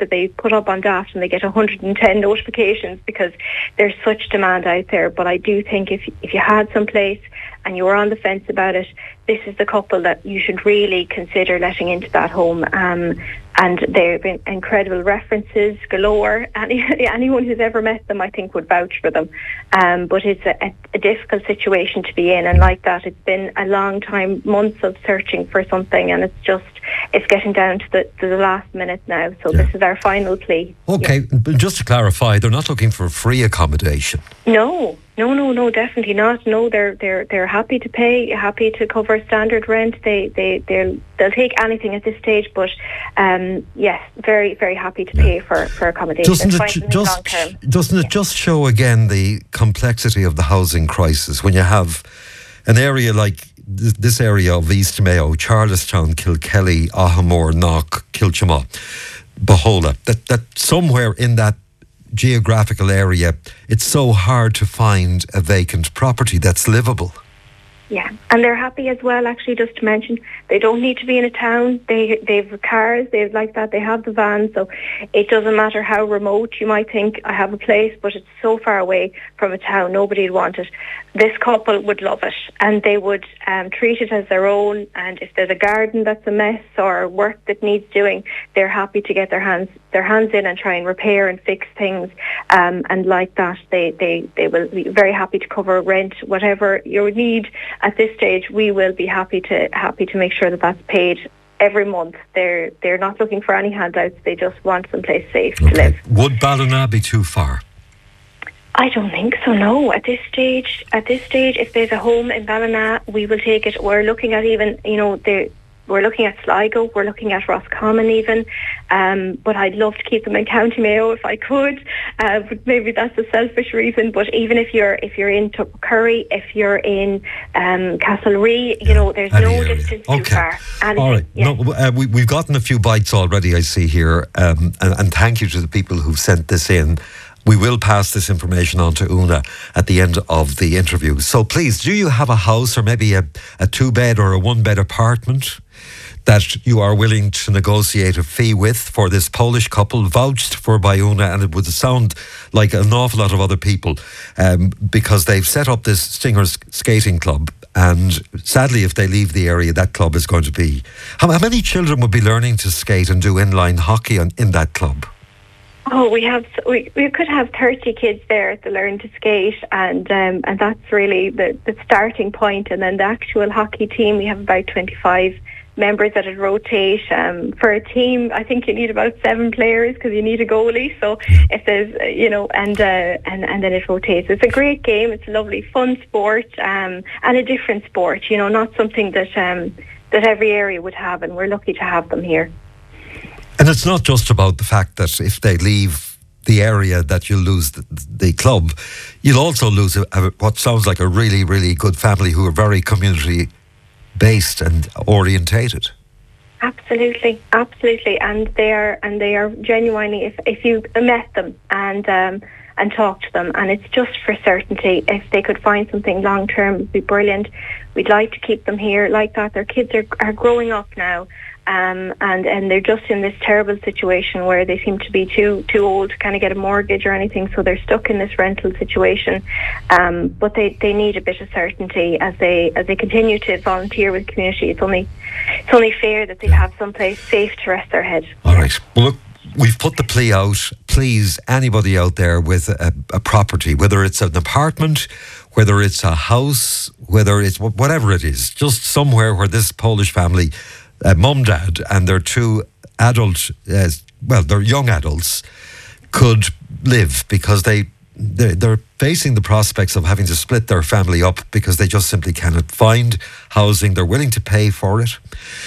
that they put up on Daft and they get 110 notifications because there's such demand out there. But I do think if you had some place and you were on the fence about it, this is the couple that you should really consider letting into that home. And there have been incredible references galore. Anyone who's ever met them, I think, would vouch for them. But it's a difficult situation to be in. And like that, it's been a long time, months of searching for something. And it's getting down to the last minute now. So this is our final plea. Okay, but just to clarify, they're not looking for free accommodation. No, definitely not. No, they're happy to pay, happy to cover standard rent. They'll take anything at this stage, but yes, very, very happy to pay for accommodation. Doesn't it just show again the complexity of the housing crisis when you have an area like this area of East Mayo, Charlestown, Kilkelly, Ahamore, Knock, Kilchama, Bohola, that somewhere in that geographical area, it's so hard to find a vacant property that's livable. Yeah, and they're happy as well, actually, just to mention, they don't need to be in a town. They've cars, they've like that, they have the van, so it doesn't matter how remote. You might think, I have a place, but it's so far away from a town, nobody would want it. This couple would love it, and they would treat it as their own, and if there's a garden that's a mess or work that needs doing, they're happy to get their hands in and try and repair and fix things, and like that, they will be very happy to cover rent, whatever you need. At this stage, we will be happy to make sure that that's paid every month. They're not looking for any handouts. They just want someplace safe to live. Would Ballina be too far? I don't think so, no. At this stage, if there's a home in Ballina, we will take it. We're looking at even, we're looking at Sligo, we're looking at Roscommon even, but I'd love to keep them in County Mayo if I could, but maybe that's a selfish reason. But even if you're in Curry, if you're in Castlerea, there's no distance too far. All right. Yeah. No, we've gotten a few bites already, I see here, and thank you to the people who've sent this in. We will pass this information on to Una at the end of the interview. So please, do you have a house or maybe a 2-bed or a 1-bed apartment that you are willing to negotiate a fee with for this Polish couple, vouched for by Una, and it would sound like an awful lot of other people, because they've set up this Stingers skating club, and sadly if they leave the area, that club is going to be... How many children would be learning to skate and do inline hockey in that club? Oh, we could have 30 kids there to learn to skate, and that's really the starting point. And then the actual hockey team, we have about 25 members that would rotate. For a team, I think you need about 7 players because you need a goalie. So if there's, and then it rotates. It's a great game. It's a lovely, fun sport, and a different sport. Not something that every area would have, and we're lucky to have them here. And it's not just about the fact that if they leave the area that you'll lose the club, you'll also lose what sounds like a really, really good family who are very community-based and orientated. Absolutely, and they are genuinely. If you met them and talk to them, and it's just for certainty. If they could find something long term, it'd be brilliant. We'd like to keep them here like that. Their kids are growing up now. And they're just in this terrible situation where they seem to be too old to kind of get a mortgage or anything, so they're stuck in this rental situation. But they need a bit of certainty as they continue to volunteer with the community. It's only fair that they have someplace safe to rest their head. All right. Well, look, we've put the plea out. Please, anybody out there with a property, whether it's an apartment, whether it's a house, whether it's whatever it is, just somewhere where this Polish family, mum, dad, and their 2 adult, they're young adults, could live, because they're facing the prospects of having to split their family up because they just simply cannot find housing. They're willing to pay for it.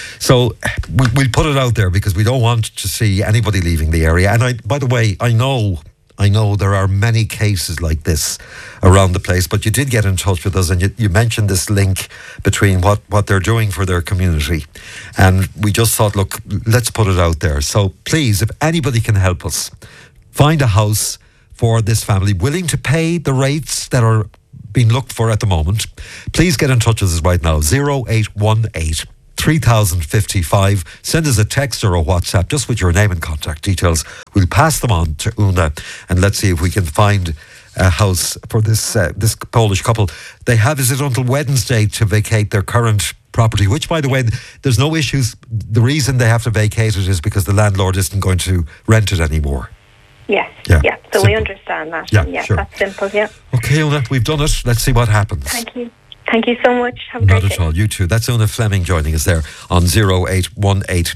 So we'll put it out there because we don't want to see anybody leaving the area. And by the way, I know there are many cases like this around the place, but you did get in touch with us, and you mentioned this link between what they're doing for their community. And we just thought, look, let's put it out there. So please, if anybody can help us, find a house for this family willing to pay the rates that are being looked for at the moment, please get in touch with us right now. 0818 3055. Send us a text or a WhatsApp just with your name and contact details. We'll pass them on to Una and let's see if we can find a house for this Polish couple. They have, is it until Wednesday to vacate their current property, which, by the way, there's no issues. The reason they have to vacate it is because the landlord isn't going to rent it anymore. Yes, yeah. So simple. We understand that. Yeah, sure. That's simple, yeah. Okay, Una, we've done it. Let's see what happens. Thank you. Thank you so much. Have a Not great at day. all. You too. That's Una Fleming joining us there on 0818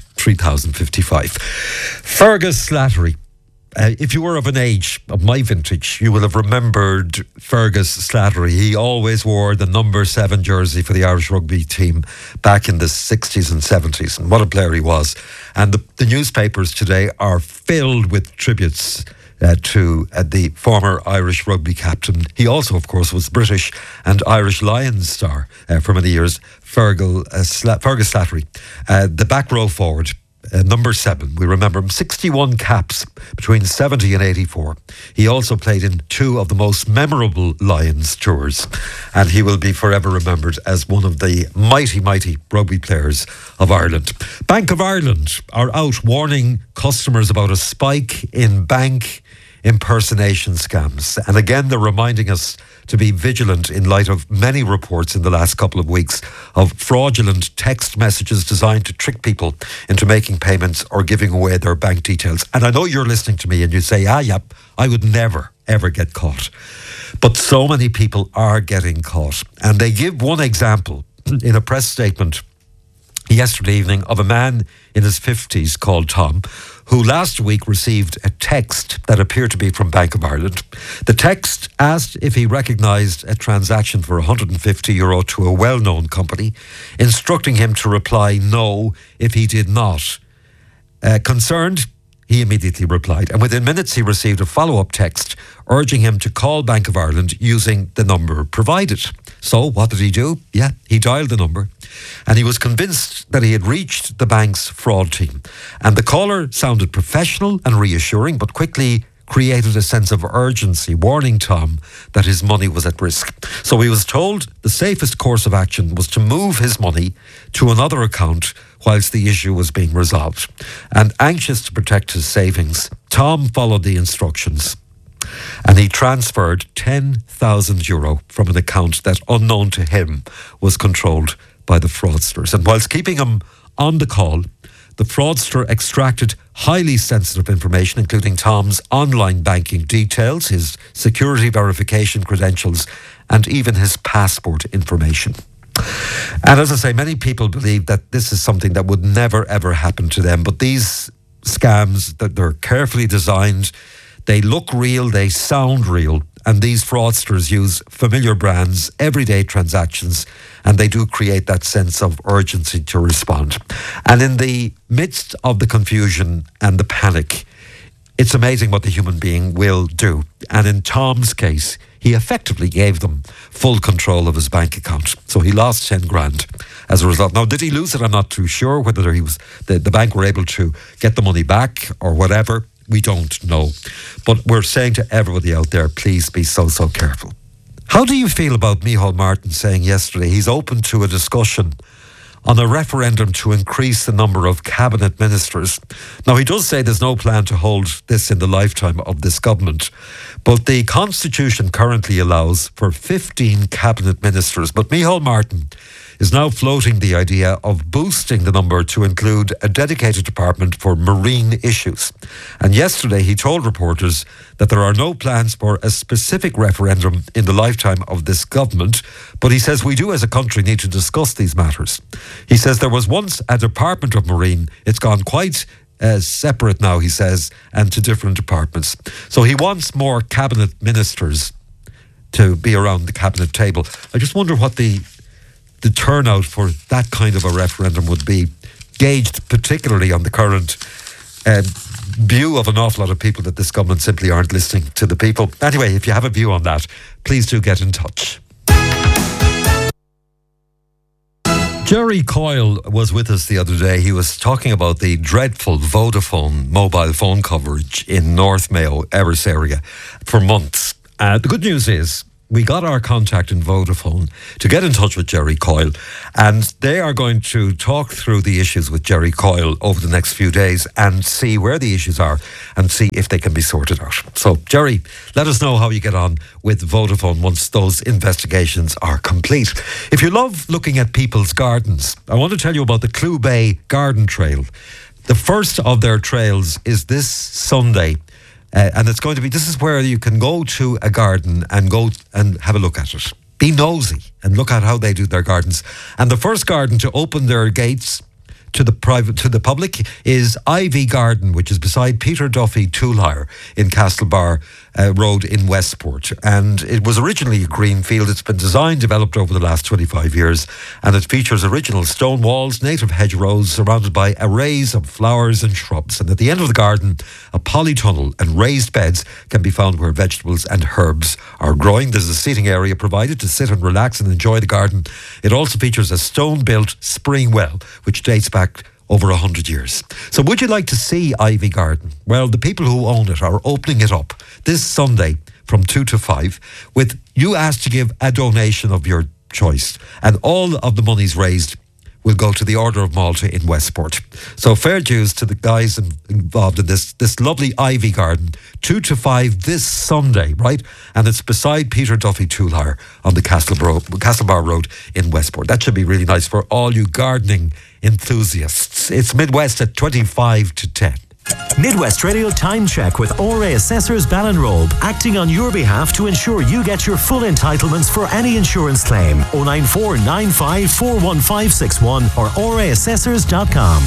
3055. Fergus Slattery. If you were of an age of my vintage, you will have remembered Fergus Slattery. He always wore the number 7 jersey for the Irish rugby team back in the 60s and 70s. And what a player he was. And the newspapers today are filled with tributes to the former Irish rugby captain. He also, of course, was British and Irish Lions star for many years, Fergus Slattery. The back row forward. Number 7, we remember him, 61 caps between 70 and 84. He also played in 2 of the most memorable Lions tours, and he will be forever remembered as one of the mighty, mighty rugby players of Ireland. Bank of Ireland are out warning customers about a spike in bank impersonation scams. And again, they're reminding us to be vigilant in light of many reports in the last couple of weeks of fraudulent text messages designed to trick people into making payments or giving away their bank details. And I know you're listening to me and you say, yep, I would never, ever get caught. But so many people are getting caught. And they give one example in a press statement yesterday evening of a man in his 50s called Tom, who last week received a text that appeared to be from Bank of Ireland. The text asked if he recognised a transaction for €150 to a well-known company, instructing him to reply no if he did not. Concerned, he immediately replied, and within minutes he received a follow-up text urging him to call Bank of Ireland using the number provided. So what did he do? Yeah, he dialed the number and he was convinced that he had reached the bank's fraud team. And the caller sounded professional and reassuring, but quickly created a sense of urgency, warning Tom that his money was at risk. So he was told the safest course of action was to move his money to another account whilst the issue was being resolved. And anxious to protect his savings, Tom followed the instructions and he transferred €10,000 from an account that, unknown to him, was controlled by the fraudsters. And whilst keeping him on the call, the fraudster extracted highly sensitive information, including Tom's online banking details, his security verification credentials, and even his passport information. And as I say, many people believe that this is something that would never, ever happen to them. But these scams, that they're carefully designed, they look real, they sound real, and these fraudsters use familiar brands, everyday transactions, and they do create that sense of urgency to respond. And in the midst of the confusion and the panic, it's amazing what the human being will do. And in Tom's case, he effectively gave them full control of his bank account. So he lost 10 grand as a result. Now, did he lose it? I'm not too sure whether he was the bank were able to get the money back or whatever. We don't know. But we're saying to everybody out there, please be so careful. How do you feel about Micheál Martin saying yesterday he's open to a discussion on a referendum to increase the number of cabinet ministers? Now, he does say there's no plan to hold this in the lifetime of this government, but the Constitution currently allows for 15 cabinet ministers. But Micheál Martin is now floating the idea of boosting the number to include a dedicated department for marine issues. And yesterday he told reporters that there are no plans for a specific referendum in the lifetime of this government, but he says we do as a country need to discuss these matters. He says there was once a Department of Marine. It's gone quite separate now, he says, and to different departments. So he wants more cabinet ministers to be around the cabinet table. I just wonder what the turnout for that kind of a referendum would be, gauged particularly on the current view of an awful lot of people that this government simply aren't listening to the people. Anyway, if you have a view on that, please do get in touch. Jerry Coyle was with us the other day. He was talking about the dreadful Vodafone mobile phone coverage in North Mayo, Erris area, for months. The good news is we got our contact in Vodafone to get in touch with Jerry Coyle, and they are going to talk through the issues with Jerry Coyle over the next few days and see where the issues are and see if they can be sorted out. So, Jerry, let us know how you get on with Vodafone once those investigations are complete. If you love looking at people's gardens, I want to tell you about the Clew Bay Garden Trail. The first of their trails is this Sunday. And it's going to be, this is where you can go to a garden and go and have a look at it. Be nosy and look at how they do their gardens. And the first garden to open their gates to the public is Ivy Garden, which is beside Peter Duffy Tool Hire in Castlebar Road in Westport. And it was originally a green field. It's been designed, developed over the last 25 years, and it features original stone walls, native hedgerows surrounded by arrays of flowers and shrubs. And at the end of the garden, a polytunnel and raised beds can be found where vegetables and herbs are growing. There's a seating area provided to sit and relax and enjoy the garden. It also features a stone-built spring well, which dates back over 100 years. So would you like to see Ivy Garden? Well, the people who own it are opening it up this Sunday from 2 to 5 with you asked to give a donation of your choice, and all of the monies raised will go to the Order of Malta in Westport. So fair dues to the guys involved in this lovely Ivy Garden, 2 to 5 this Sunday, right? And it's beside Peter Duffy Tool Hire on the Castlebar Road in Westport. That should be really nice for all you gardening enthusiasts. It's Midwest at 25 to 10. Midwest Radio Time Check with RA Assessors Ballinrobe, acting on your behalf to ensure you get your full entitlements for any insurance claim. 094 95 41561 or raassessors.com.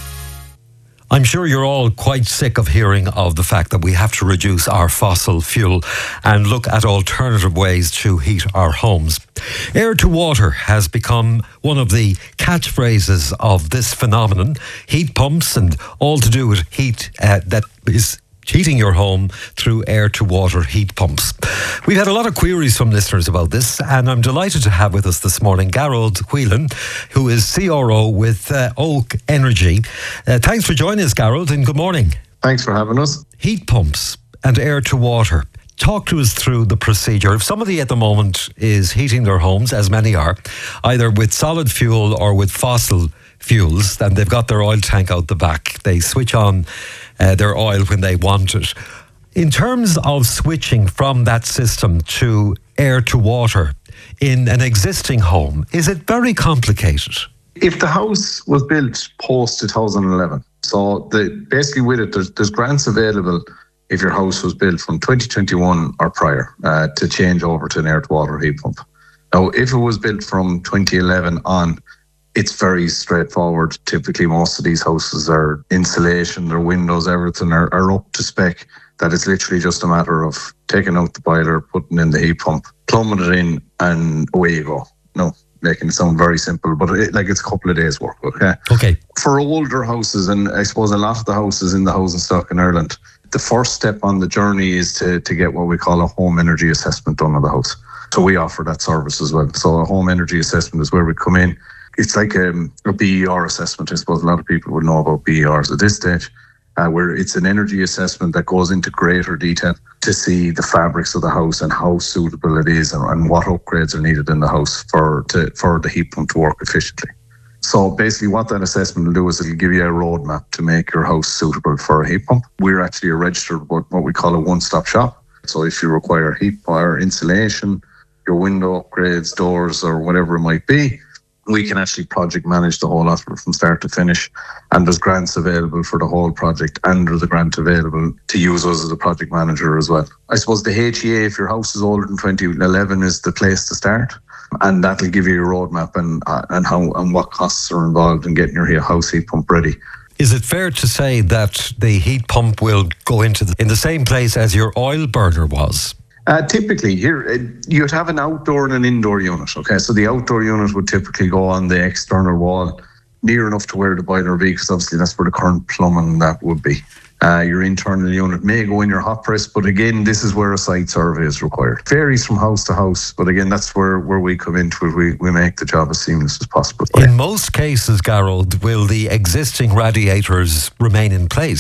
I'm sure you're all quite sick of hearing of the fact that we have to reduce our fossil fuel and look at alternative ways to heat our homes. Air to water has become one of the catchphrases of this phenomenon. Heat pumps and all to do with heat that is heating your home through air to water heat pumps. We've had a lot of queries from listeners about this, and I'm delighted to have with us this morning Garrod Whelan, who is CRO with Oak Energy. Thanks for joining us, Garrod, and good morning. Thanks for having us. Heat pumps and air to water. Talk to us through the procedure. If somebody at the moment is heating their homes, as many are, either with solid fuel or with fossil fuels, then they've got their oil tank out the back. They switch on their oil when they want it. In terms of switching from that system to air to water in an existing home, is it very complicated? If the house was built post 2011, so basically with it, there's grants available if your house was built from 2021 or prior to change over to an air to water heat pump. Now, if it was built from 2011 on, it's very straightforward. Typically, most of these houses are insulation, their windows, everything are up to spec. That it's literally just a matter of taking out the boiler, putting in the heat pump, plumbing it in, and away you go. No, making it sound very simple, but it's a couple of days' work. Okay. For older houses, and I suppose a lot of the houses in the housing stock in Ireland, the first step on the journey is to get what we call a home energy assessment done on the house. So we offer that service as well. So a home energy assessment is where we come in. It's like a BER assessment. I suppose a lot of people would know about BERs at this stage, where it's an energy assessment that goes into greater detail to see the fabrics of the house and how suitable it is and what upgrades are needed in the house for the heat pump to work efficiently. So basically what that assessment will do is it'll give you a roadmap to make your house suitable for a heat pump. We're actually a registered, what we call a one-stop shop. So if you require heat or insulation, your window upgrades, doors, or whatever it might be, we can actually project manage the whole lot from start to finish. And there's grants available for the whole project, and there's a grant available to use us as a project manager as well. I suppose the HEA, if your house is older than 2011, is the place to start. And that'll give you a roadmap and how and what costs are involved in getting your house heat pump ready. Is it fair to say that the heat pump will go into in the same place as your oil burner was? Typically, here you'd have an outdoor and an indoor unit. Okay, so the outdoor unit would typically go on the external wall, near enough to where the boiler would be, because obviously that's where the current plumbing that would be. Your internal unit may go in your hot press, but again, this is where a site survey is required. Varies from house to house, but again, that's where we come into it. We make the job as seamless as possible. In most cases, Garrod, will the existing radiators remain in place?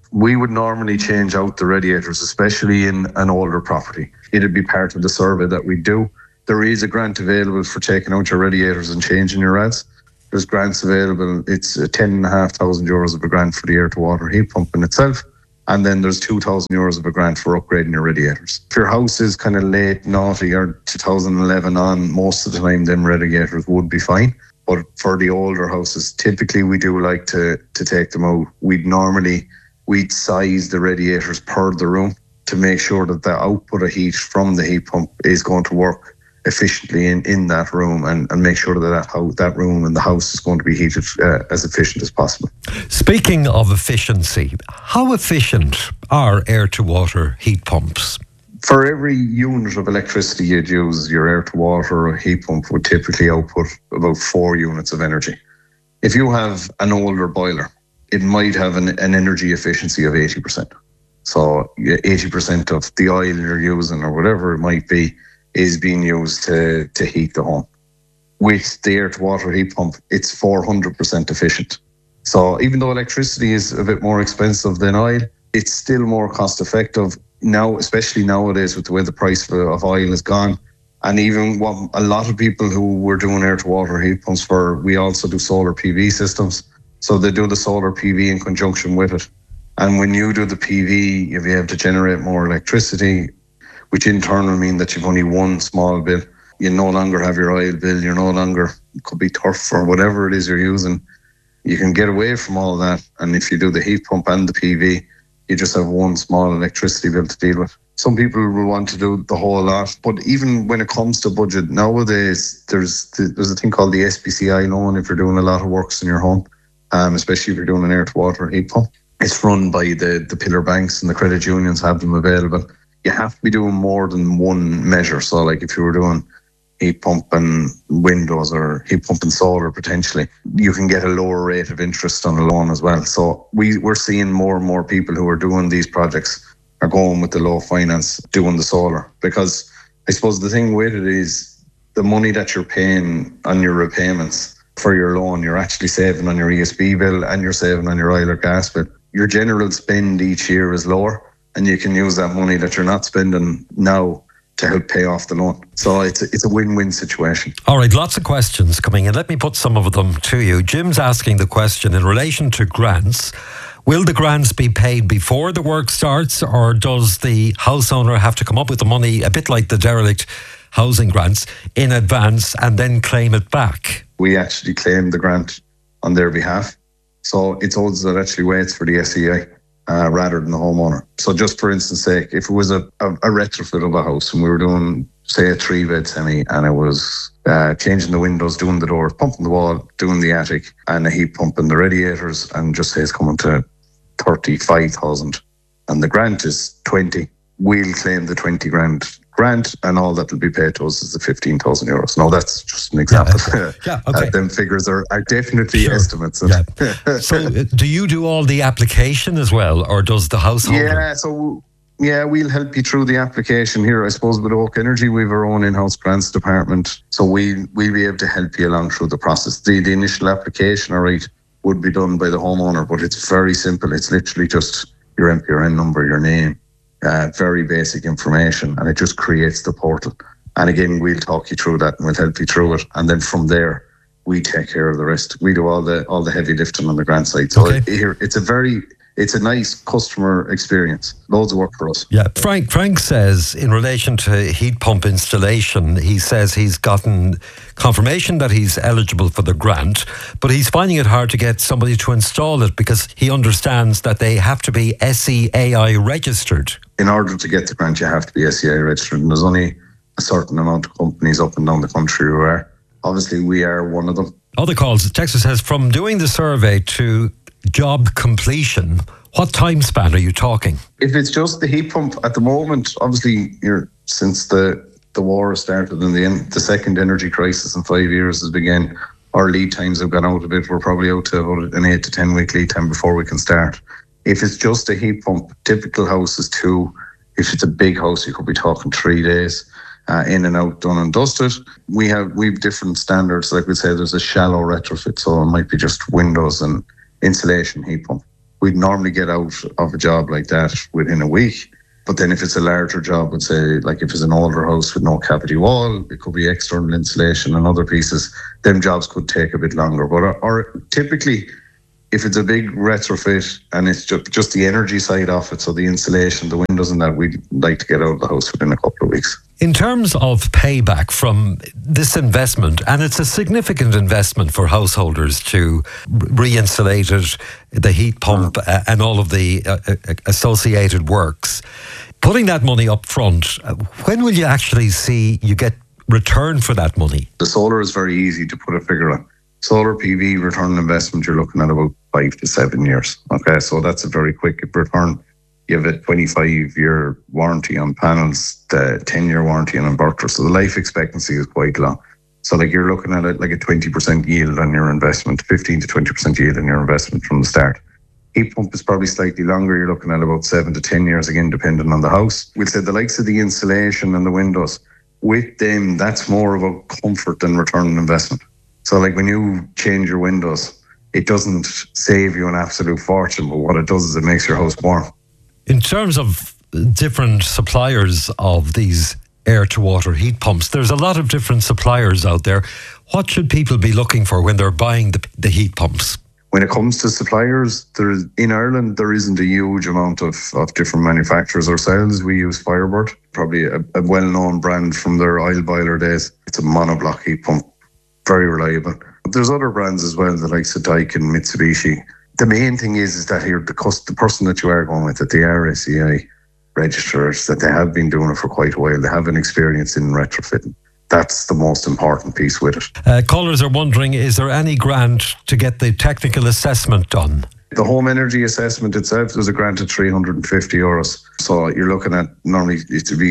We would normally change out the radiators, especially in an older property. It'd be part of the survey that we do. There is a grant available for taking out your radiators and changing your rads. There's grants available. It's €10,500 of a grant for the air-to-water heat pump in itself. And then there's €2,000 of a grant for upgrading your radiators. If your house is kind of late, naughty, or 2011 on, most of the time, them radiators would be fine. But for the older houses, typically we do like to take them out. We'd size the radiators per the room to make sure that the output of heat from the heat pump is going to work efficiently in that room, and make sure that room and the house is going to be heated as efficient as possible. Speaking of efficiency, how efficient are air-to-water heat pumps? For every unit of electricity you'd use, your air-to-water or heat pump would typically output about 4 units of energy. If you have an older boiler, it might have an energy efficiency of 80%. So 80% of the oil you're using or whatever it might be is being used to heat the home. With the air-to-water heat pump, it's 400% efficient. So even though electricity is a bit more expensive than oil, it's still more cost effective now, especially nowadays with the way the price of oil has gone. And even what a lot of people who were doing air-to-water heat pumps for, we also do solar PV systems. So they do the solar PV in conjunction with it. And when you do the PV, you'll be able to generate more electricity, which in turn will mean that you've only one small bill. You no longer have your oil bill. You're no longer, it could be turf or whatever it is you're using. You can get away from all that. And if you do the heat pump and the PV, you just have one small electricity bill to deal with. Some people will want to do the whole lot. But even when it comes to budget, nowadays, there's a thing called the SBCI loan if you're doing a lot of works in your home, especially if you're doing an air-to-water heat pump. It's run by the pillar banks, and the credit unions have them available. You have to be doing more than one measure. So like if you were doing heat pump and windows or heat pump and solar potentially, you can get a lower rate of interest on a loan as well. So we're seeing more and more people who are doing these projects are going with the low finance, doing the solar. Because I suppose the thing with it is the money that you're paying on your repayments for your loan, you're actually saving on your ESB bill and you're saving on your oil or gas bill. Your general spend each year is lower, and you can use that money that you're not spending now to help pay off the loan. So it's a win-win situation. All right, lots of questions coming in. Let me put some of them to you. Jim's asking the question in relation to grants. Will the grants be paid before the work starts, or does the house owner have to come up with the money, a bit like the derelict housing grants, in advance and then claim it back? We actually claim the grant on their behalf. So it's us that actually waits for the SEI. Rather than the homeowner. So just for instance sake, if it was a retrofit of a house and we were doing, say, a 3-bed semi, and it was changing the windows, doing the doors, pumping the wall, doing the attic, and a heat pump and the radiators, and just say it's coming to 35,000, and the grant is 20, we'll claim the 20 grand grant, and all that will be paid to us is the €15,000. No, that's just an example. Yeah, okay. Them figures are definitely estimates. Yeah. So do you do all the application as well, or does the householder? Yeah, we'll help you through the application here. I suppose with Oak Energy, we have our own in-house grants department, so we'll be able to help you along through the process. The initial application, all right, would be done by the homeowner, but it's very simple. It's literally just your MPRN number, your name, very basic information, and it just creates the portal. And again, we'll talk you through that and we'll help you through it. And then from there, we take care of the rest. We do all the heavy lifting on the grant side. So it's a nice customer experience. Loads of work for us. Yeah. Frank says in relation to heat pump installation, he says he's gotten confirmation that he's eligible for the grant, but he's finding it hard to get somebody to install it because he understands that they have to be SEAI registered. In order to get the grant, you have to be SEAI registered, and there's only a certain amount of companies up and down the country who are. Obviously, we are one of them. Other calls. Texas says, from doing the survey to job completion, what time span are you talking? If it's just the heat pump at the moment, obviously, since the war started and the second energy crisis in 5 years has begun, our lead times have gone out a bit. We're probably out to about an 8 to 10 week lead time before we can start. If it's just a heat pump, typical house is 2. If it's a big house, you could be talking 3 days. In and out, done and dusted. We have different standards. Like we say, there's a shallow retrofit, so it might be just windows and insulation heat pump. we'd normally get out of a job like that within a week. But then if it's a larger job, let's say, like if it's an older house with no cavity wall, it could be external insulation and other pieces, them jobs could take a bit longer. But or typically, if it's a big retrofit and it's just the energy side of it, so the insulation, the windows and that, we'd like to get out of the house within a couple of weeks. In terms of payback from this investment, and it's a significant investment for householders to re-insulate it, the heat pump and all of the associated works, putting that money up front, when will you actually see you get return for that money? The solar is very easy to put a figure on. Solar PV return on investment, you're looking at about 5 to 7 years. Okay, so that's a very quick return. You have a 25-year warranty on panels, the 10-year warranty on inverters. So the life expectancy is quite long. So like you're looking at it like a 20% yield on your investment, 15 to 20% yield on your investment from the start. Heat pump is probably slightly longer. You're looking at about 7 to 10 years, again, depending on the house. We'll say the likes of the insulation and the windows, with them, that's more of a comfort than return on investment. So like when you change your windows, it doesn't save you an absolute fortune, but what it does is it makes your house warm. In terms of different suppliers of these air-to-water heat pumps, there's a lot of different suppliers out there. What should people be looking for when they're buying the heat pumps? When it comes to suppliers, in Ireland, there isn't a huge amount of different manufacturers ourselves. We use Firebird, probably a well-known brand from their oil boiler days. It's a monoblock heat pump, very reliable. But there's other brands as well, the likes of Daikin, Mitsubishi. The main thing is that here, the person that you are going with, that they are ACI registrars, that they have been doing it for quite a while. They have an experience in retrofitting. That's the most important piece with it. Callers are wondering, is there any grant to get the technical assessment done? The home energy assessment itself, there's a grant of €350. So you're looking at, normally it would be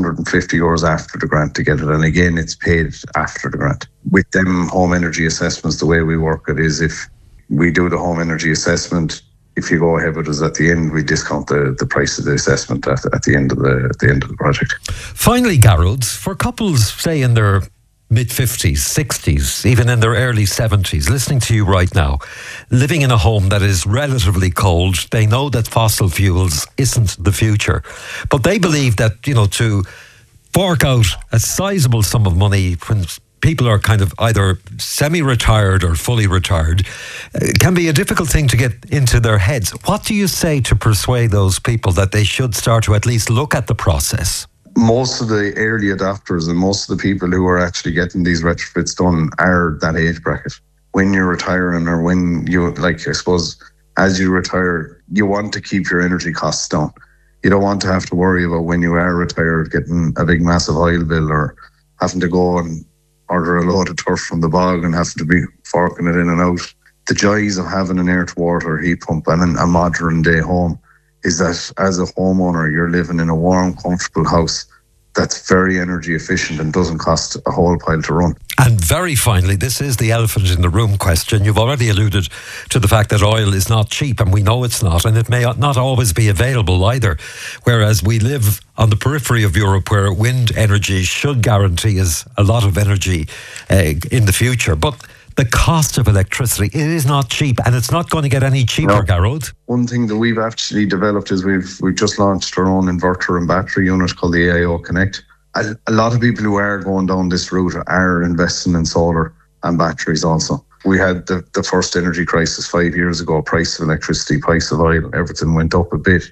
€650 after the grant to get it. And again, it's paid after the grant. With them home energy assessments, the way we work it is if we do the home energy assessment, if you go ahead with us at the end, we discount the price of the assessment at the end of the project. Finally, Garrod, for couples, say in their mid-50s, 60s, even in their early 70s, listening to you right now, living in a home that is relatively cold, they know that fossil fuels isn't the future, but they believe that, to fork out a sizable sum of money when people are kind of either semi-retired or fully retired, can be a difficult thing to get into their heads. What do you say to persuade those people that they should start to at least look at the process? Most of the early adopters and most of the people who are actually getting these retrofits done are that age bracket. When you're retiring, or when you, I suppose, as you retire, you want to keep your energy costs down. You don't want to have to worry about when you are retired getting a big massive oil bill or having to go and order a load of turf from the bog and having to be forking it in and out. The joys of having an air-to-water heat pump and a modern day home is that as a homeowner, you're living in a warm, comfortable house that's very energy efficient and doesn't cost a whole pile to run. And very finally, this is the elephant in the room question. You've already alluded to the fact that oil is not cheap, and we know it's not, and it may not always be available either. Whereas we live on the periphery of Europe where wind energy should guarantee us a lot of energy in the future. But the cost of electricity, it is not cheap, and it's not going to get any cheaper, no. Garrod. One thing that we've actually developed is we've just launched our own inverter and battery unit called the AIO Connect. A lot of people who are going down this route are investing in solar and batteries also. We had the first energy crisis 5 years ago, price of electricity, price of oil, everything went up a bit.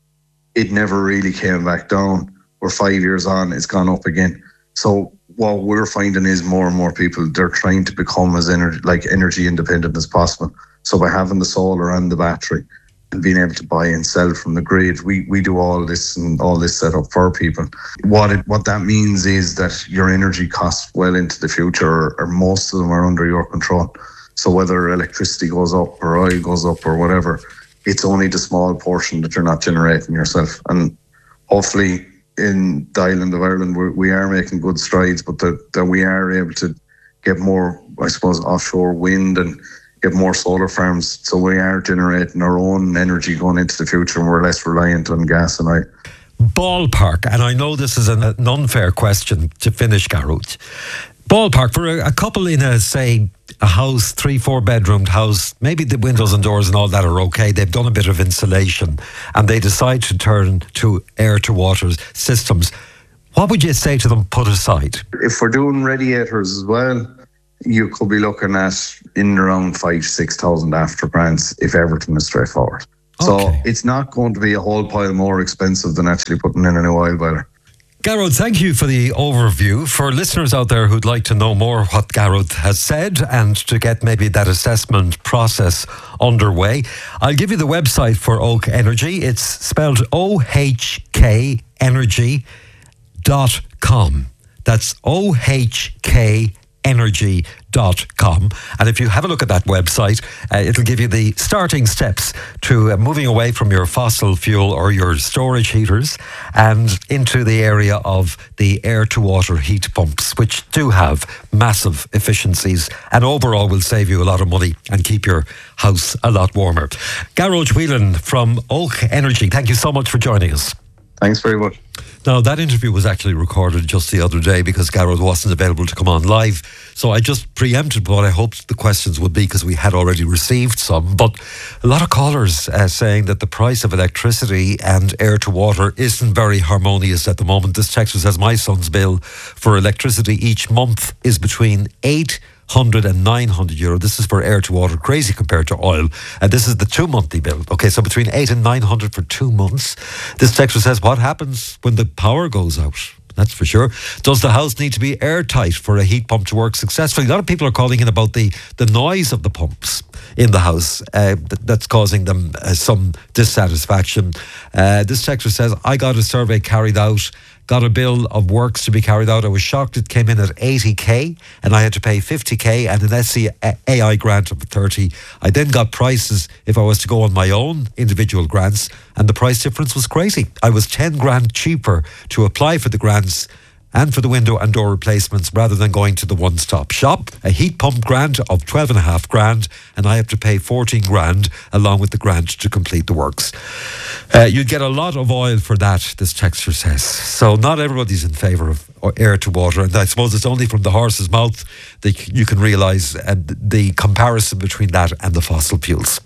It never really came back down. We're 5 years on, it's gone up again. So what we're finding is more and more people, they're trying to become as energy independent as possible. So by having the solar and the battery and being able to buy and sell from the grid, we do all this and all this set up for people. What that means is that your energy costs well into the future, or most of them are under your control. So whether electricity goes up or oil goes up or whatever, it's only the small portion that you're not generating yourself. And hopefully in the island of Ireland, we are making good strides, but that we are able to get more, I suppose, offshore wind and get more solar farms. So we are generating our own energy going into the future, and we're less reliant on gas and oil. Ballpark, and I know this is an unfair question to finish, Garrod, Ballpark for a couple in a house, 3-4 bedroomed house, maybe the windows and doors and all that are okay. They've done a bit of insulation and they decide to turn to air to water systems. What would you say to them put aside? If we're doing radiators as well, you could be looking at in and around 5,000-6,000 after grants if everything is straightforward. So it's not going to be a whole pile more expensive than actually putting in a new oil boiler. Garrod, thank you for the overview. For listeners out there who'd like to know more what Garrod has said and to get maybe that assessment process underway, I'll give you the website for Oak Energy. It's spelled ohkenergy.com. That's ohkenergy.com. And if you have a look at that website, it'll give you the starting steps to moving away from your fossil fuel or your storage heaters and into the area of the air-to-water heat pumps, which do have massive efficiencies and overall will save you a lot of money and keep your house a lot warmer. Garrod Whelan from Oak Energy, thank you so much for joining us. Thanks very much. Now, that interview was actually recorded just the other day because Garrod wasn't available to come on live. So I just preempted what I hoped the questions would be because we had already received some. But a lot of callers saying that the price of electricity and air to water isn't very harmonious at the moment. This texter says my son's bill for electricity each month is between €800 and €900. This is for air to water, crazy compared to oil. And this is the 2-monthly bill. Okay, so between 8 and 900 for 2 months. This texter says, what happens when the power goes out? That's for sure. Does the house need to be airtight for a heat pump to work successfully? A lot of people are calling in about the noise of the pumps in the house that's causing them some dissatisfaction. This texter says, I got a survey carried out, got a bill of works to be carried out. I was shocked it came in at 80k and I had to pay 50k and an SCAI grant of 30. I then got prices if I was to go on my own individual grants and the price difference was crazy. I was 10 grand cheaper to apply for the grants and for the window and door replacements rather than going to the one-stop shop. A heat pump grant of 12.5 grand and I have to pay 14 grand along with the grant to complete the works. You'd get a lot of oil for that, this texter says. So not everybody's in favour of air to water, and I suppose it's only from the horse's mouth that you can realise the comparison between that and the fossil fuels.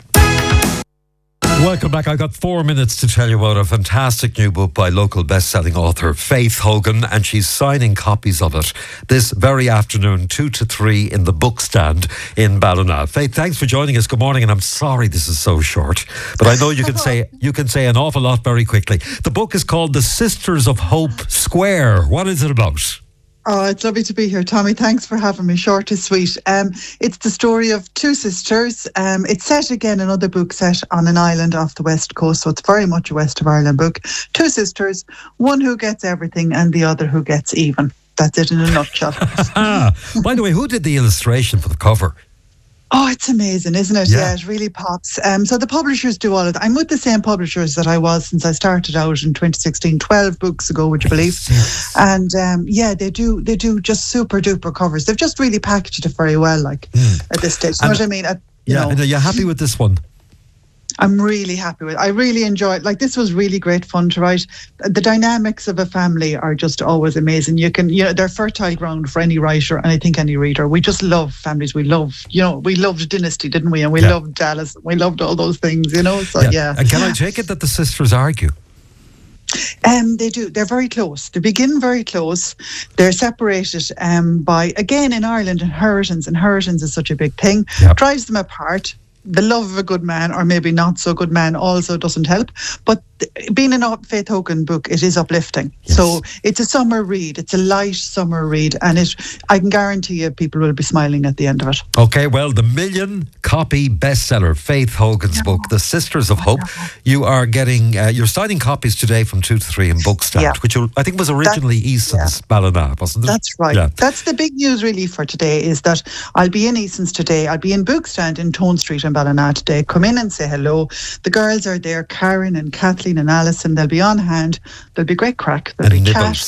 Welcome back. I've got 4 minutes to tell you about a fantastic new book by local best-selling author Faith Hogan, and she's signing copies of it this very afternoon, 2 to 3 in the bookstand in Ballina. Faith, thanks for joining us. Good morning, and I'm sorry this is so short, but I know you can say an awful lot very quickly. The book is called The Sisters of Hope Square. What is it about? Oh, it's lovely to be here, Tommy. Thanks for having me. Short is sweet. It's the story of two sisters. It's set again, another book set on an island off the west coast, so it's very much a West of Ireland book. Two sisters, one who gets everything and the other who gets even. That's it in a nutshell. By the way, who did the illustration for the cover? Oh, it's amazing, isn't it? Yeah, it really pops. So the publishers do all of that. I'm with the same publishers that I was since I started out in 2016, 12 books ago, would you believe? Yes. And they do just super duper covers. They've just really packaged it very well, at this stage. You know what I mean? And are you happy with this one? I'm really happy with it. I really enjoyed it. This was really great fun to write. The dynamics of a family are just always amazing. They're fertile ground for any writer and I think any reader. We just love families. We loved Dynasty, didn't we? And we loved Dallas. We loved all those things, So, yeah. And can I take it that the sisters argue? They do. They're very close. They begin very close. They're separated by, again, in Ireland, inheritance. Inheritance is such a big thing. Yep. Drives them apart. The love of a good man, or maybe not so good man, also doesn't help. But being a Faith Hogan book, it is uplifting. Yes. So it's a summer read. It's a light summer read, and I can guarantee you people will be smiling at the end of it. Okay, well, the 1 million copy bestseller, Faith Hogan's book, The Sisters of Hope. You are getting, you're signing copies today from 2 to 3 in Bookstand, which I think was originally Eason's Ballina, wasn't it? That's right. Yeah. That's the big news really for today, is that I'll be in Eason's today. I'll be in Bookstand in Tone Street in Ballina today. Come in and say hello. The girls are there, Karen and Kathleen and Alison. They'll be on hand. There'll be great crack. There'll be chat. There'll be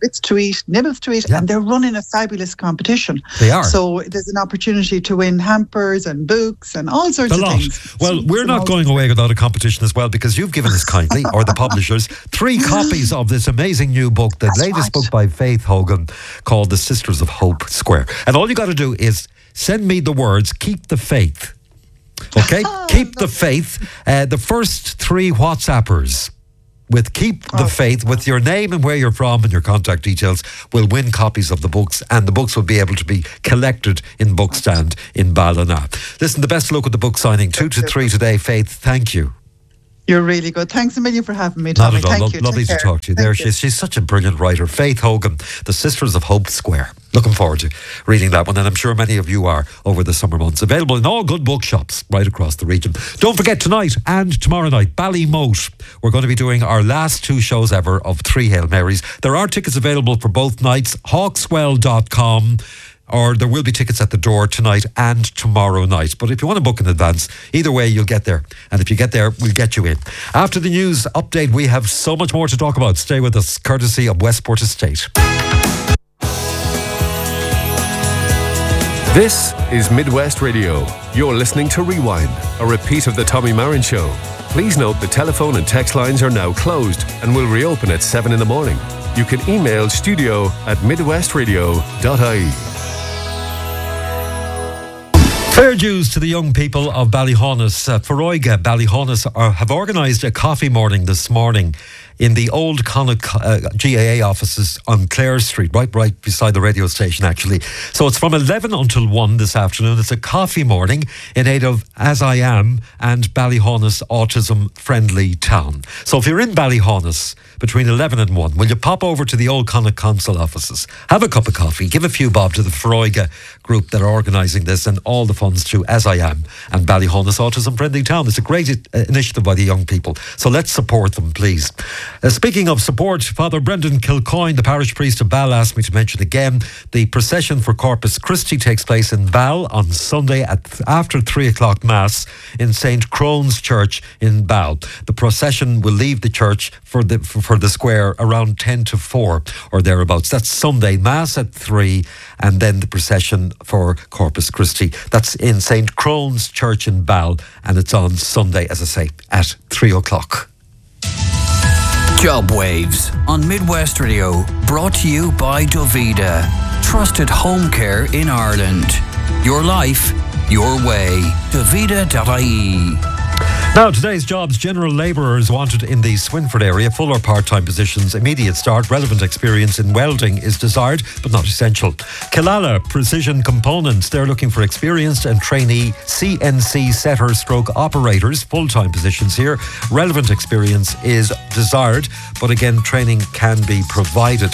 bits to eat, nibbles to eat, and they're running a fabulous competition. They are. So there's an opportunity to win hampers and books and all sorts of things. Well, we're not going away without a competition as well, because you've given us kindly, or the publishers, 3 copies of this amazing new book, the latest book by Faith Hogan, called The Sisters of Hope Square. And all you got to do is send me the words, keep the faith. Okay? Keep the faith. The first 3 WhatsAppers with Keep the Faith, with your name and where you're from and your contact details, will win copies of the books, and the books will be able to be collected in Bookstand in Ballina. Listen, the best luck with the book signing, 2 to 3 today. Faith, thank you. You're really good. Thanks a million for having me, Tommy. Not at all. Thank you. Lovely to talk to you. There, she's such a brilliant writer. Faith Hogan, The Sisters of Hope Square. Looking forward to reading that one, and I'm sure many of you are over the summer months. Available in all good bookshops right across the region. Don't forget, tonight and tomorrow night, Ballymote. We're going to be doing our last 2 shows ever of 3 Hail Marys. There are tickets available for both nights. Hawkswell.com. Or there will be tickets at the door tonight and tomorrow night. But if you want to book in advance, either way, you'll get there. And if you get there, we'll get you in. After the news update, we have so much more to talk about. Stay with us, courtesy of Westport Estate. This is Midwest Radio. You're listening to Rewind, a repeat of the Tommy Marin Show. Please note the telephone and text lines are now closed and will reopen at 7 in the morning. You can email studio@midwestradio.ie. Fair dues to the young people of Ballyhaunis. Feroiga Ballyhaunis have organised a coffee morning this morning in the old Connacht GAA offices on Clare Street, right beside the radio station, actually. So it's from 11 until 1 this afternoon. It's a coffee morning in aid of As I Am and Ballyhaunis Autism Friendly Town. So if you're in Ballyhaunis between 11 and 1, will you pop over to the old Connacht Council offices, have a cup of coffee, give a few bob to the Feroiga group that are organising this, and all the funds to As I Am and Ballyhaunis Autism Friendly Town. It's a great initiative by the young people. So let's support them, please. Speaking of support, Father Brendan Kilcoyne, the parish priest of Ball, asked me to mention again the procession for Corpus Christi takes place in Ball on Sunday after 3 o'clock Mass in St. Crone's Church in Ball. The procession will leave the church for the square around 10 to 4 or thereabouts. That's Sunday, Mass at 3, and then the procession for Corpus Christi. That's in St. Crone's Church in Ball, and it's on Sunday, as I say, at 3 o'clock. Job Waves on Midwest Radio, brought to you by Dovida, trusted home care in Ireland. Your life, your way. Dovida.ie. Now, today's jobs: general labourers wanted in the Swinford area, full or part-time positions, immediate start, relevant experience in welding is desired but not essential. Killala Precision Components, they're looking for experienced and trainee CNC setter stroke operators, full-time positions here. Relevant experience is desired, but again, training can be provided.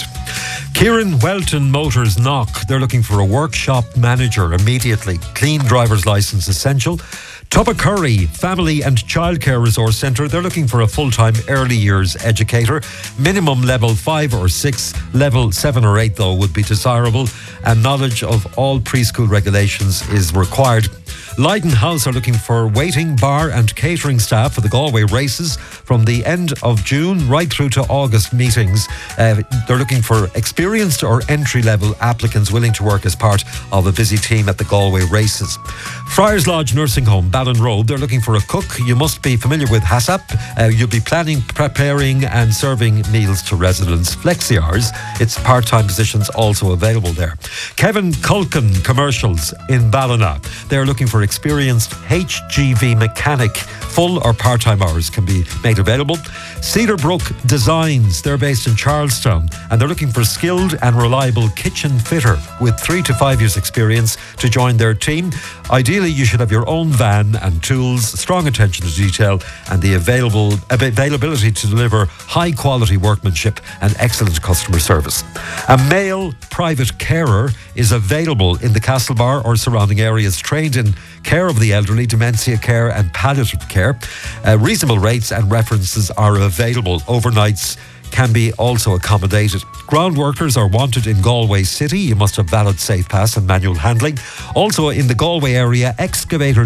Kieran Welton Motors Knock, they're looking for a workshop manager immediately. Clean driver's licence essential. Tubbacurry Family and Childcare Resource Centre, they're looking for a full-time early years educator. Minimum level 5 or 6, level 7 or 8 though would be desirable, and knowledge of all preschool regulations is required. Leyden House are looking for waiting, bar and catering staff for the Galway races from the end of June right through to August meetings. They're looking for experienced or entry-level applicants willing to work as part of a busy team at the Galway races. Friars Lodge Nursing Home, Ballon Road, they're looking for a cook. You must be familiar with HACCP. You'll be planning, preparing and serving meals to residents. Flexi hours, it's part-time positions also available there. Kevin Culkin Commercials in Ballina, they're looking for experienced HGV mechanic. Full or part-time hours can be made available. Cedarbrook Designs, they're based in Charlestown, and they're looking for skilled and reliable kitchen fitter with 3 to 5 years experience to join their team. Ideally, you should have your own van and tools, strong attention to detail, and the availability to deliver high-quality workmanship and excellent customer service. A male private carer is available in the Castlebar or surrounding areas, trained in care of the elderly, dementia care and palliative care. Reasonable rates and references are available. Overnights can be also accommodated. Ground workers are wanted in Galway City. You must have valid safe pass and manual handling. Also in the Galway area, excavator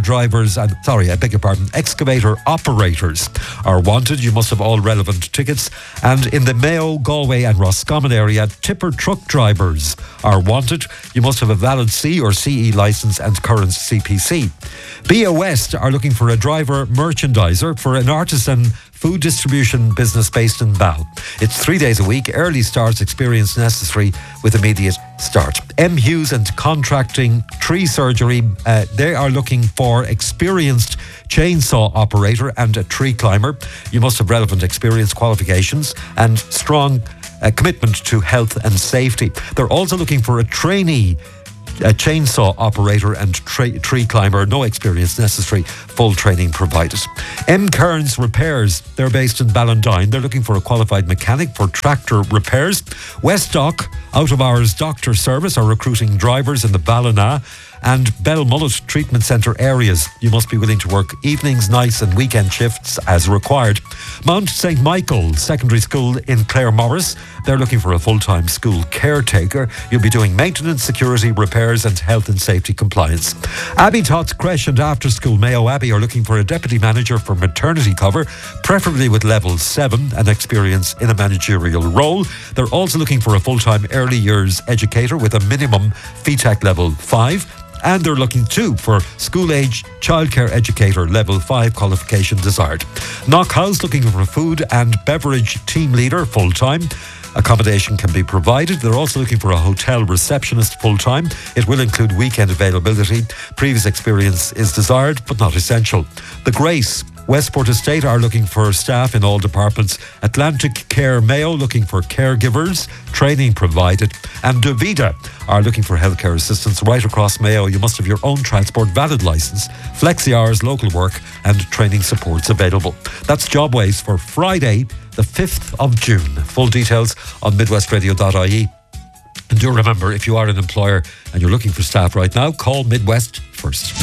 operators are wanted. You must have all relevant tickets. And in the Mayo, Galway and Roscommon area, tipper truck drivers are wanted. You must have a valid C or CE licence and current CPC. BA West are looking for a driver merchandiser for an artisan food distribution business based in Bow. It's 3 days a week, early starts, experience necessary with immediate start. M. Hughes and Contracting Tree Surgery, they are looking for experienced chainsaw operator and a tree climber. You must have relevant experience, qualifications and strong commitment to health and safety. They're also looking for a trainee chainsaw operator and tree climber, no experience necessary, full training provided. M. Kearns Repairs, they're based in Ballandine. They're looking for a qualified mechanic for tractor repairs. Westdock, out of hours doctor service, are recruiting drivers in the Ballina and Belmullet Treatment Centre areas. You must be willing to work evenings, nights and weekend shifts as required. Mount St. Michael Secondary School in Claremorris, they're looking for a full-time school caretaker. You'll be doing maintenance, security, repairs and health and safety compliance. Abbey Tots Creche and After School Mayo Abbey are looking for a deputy manager for maternity cover, preferably with level 7 and experience in a managerial role. They're also looking for a full-time early years educator with a minimum FETAC level 5. And they're looking too for school-age childcare educator level 5 qualification desired. Knock House looking for a food and beverage team leader full-time. Accommodation can be provided. They're also looking for a hotel receptionist full-time. It will include weekend availability. Previous experience is desired but not essential. The Grace Westport Estate are looking for staff in all departments. Atlantic Care Mayo looking for caregivers, training provided. And Davida are looking for healthcare assistants right across Mayo. You must have your own transport, valid licence, flexi hours, local work and training supports available. That's Jobways for Friday, the 5th of June. Full details on midwestradio.ie. And do remember, if you are an employer and you're looking for staff right now, call Midwest first.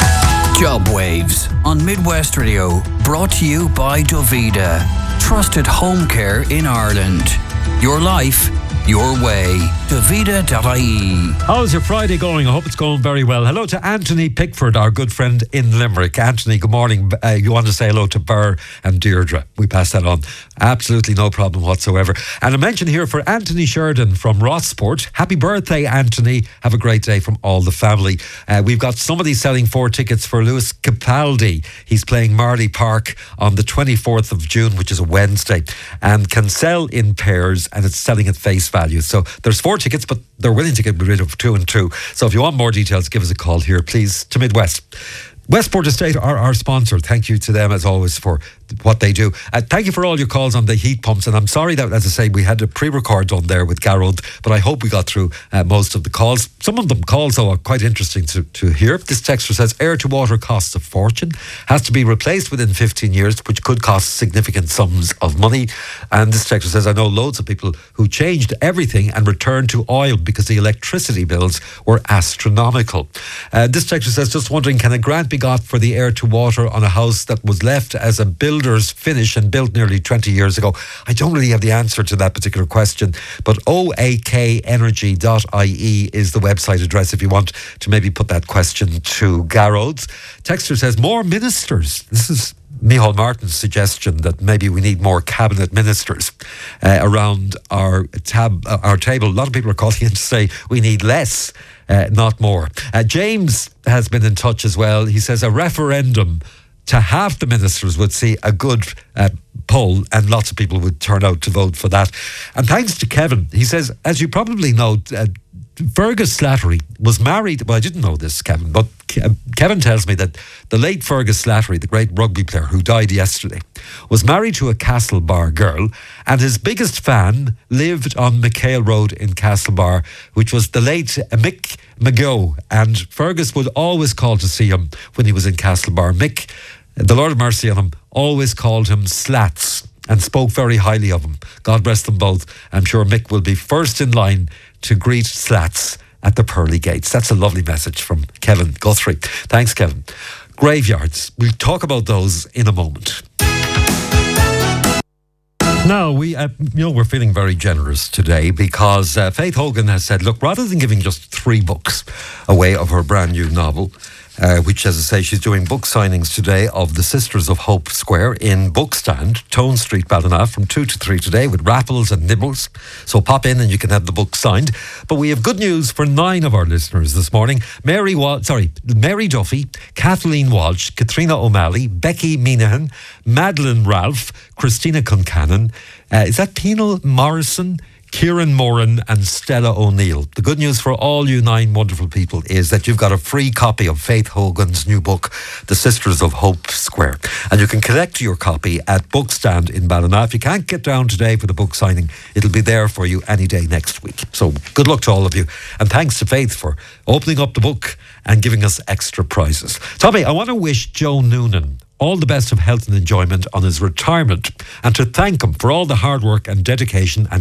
Job Waves on Midwest Radio, brought to you by Davida, trusted home care in Ireland. Your life, your way. Davida.ie. How's your Friday going? I hope it's going very well. Hello to Anthony Pickford, our good friend in Limerick. Anthony, good morning. You want to say hello to Burr and Deirdre. We pass that on. Absolutely no problem whatsoever. And a mention here for Anthony Sheridan from Rossport. Happy birthday, Anthony. Have a great day from all the family. We've got somebody selling 4 tickets for Lewis Capaldi. He's playing Marley Park on the 24th of June, which is a Wednesday, and can sell in pairs, and it's selling at face value. So there's 4 tickets, but they're willing to get rid of 2 and 2. So if you want more details, give us a call here, please, to Midwest. Westport Estate are our sponsor. Thank you to them, as always, for what they do. Thank you for all your calls on the heat pumps. And I'm sorry that, as I say, we had a pre-record on there with Garrod, but I hope we got through most of the calls. Some of them calls, though, are quite interesting to hear. This texter says, air-to-water costs a fortune, has to be replaced within 15 years, which could cost significant sums of money. And this texter says, I know loads of people who changed everything and returned to oil because the electricity bills were astronomical. This texter says, just wondering, can a grant be got for the air-to-water on a house that was left as a builder's finish and built nearly 20 years ago? I don't really have the answer to that particular question, but oakenergy.ie is the website address if you want to maybe put that question to Garrod's. Texter says, more ministers. This is Micheál Martin's suggestion that maybe we need more cabinet ministers around our table. A lot of people are calling in to say we need less, not more. James has been in touch as well. He says a referendum to half the ministers would see a good poll, and lots of people would turn out to vote for that. And thanks to Kevin, he says, as you probably know, Fergus Slattery was married. Well, I didn't know this, Kevin, but Kevin tells me that the late Fergus Slattery, the great rugby player who died yesterday, was married to a Castlebar girl, and his biggest fan lived on McHale Road in Castlebar, which was the late Mick McGough, and Fergus would always call to see him when he was in Castlebar. Mick, the Lord have mercy on him, always called him Slats and spoke very highly of him. God bless them both. I'm sure Mick will be first in line to greet Slats at the pearly gates. That's a lovely message from Kevin Guthrie. Thanks, Kevin. Graveyards. We'll talk about those in a moment. No, we're feeling very generous today because Faith Hogan has said, look, rather than giving just 3 books away of her brand new novel, which, as I say, she's doing book signings today of The Sisters of Hope Square in Bookstand, Tone Street, Ballina, from 2 to 3 today with raffles and nibbles. So pop in and you can have the book signed. But we have good news for 9 of our listeners this morning. Mary Duffy, Kathleen Walsh, Katrina O'Malley, Becky Minahan, Madeline Ralph, Christina Concannon, is that Penal Morrison, Kieran Moran and Stella O'Neill. The good news for all you 9 wonderful people is that you've got a free copy of Faith Hogan's new book, The Sisters of Hope Square. And you can collect your copy at Bookstand in Ballina. If you can't get down today for the book signing, it'll be there for you any day next week. So good luck to all of you. And thanks to Faith for opening up the book and giving us extra prizes. Tommy, I want to wish Joe Noonan all the best of health and enjoyment on his retirement and to thank him for all the hard work and dedication and